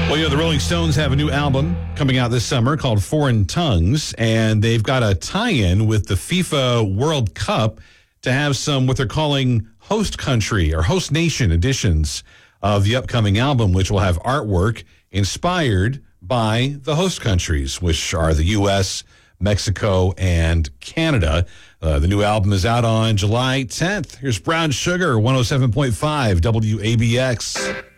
Well, the Rolling Stones have a new album coming out this summer called Foreign Tongues, and they've got a tie-in with the FIFA World Cup to have some what they're calling host country or host nation editions of the upcoming album, which will have artwork inspired by the host countries, which are the U.S., Mexico, and Canada. The new album is out on July 10th. Here's Brown Sugar, 107.5 WABX.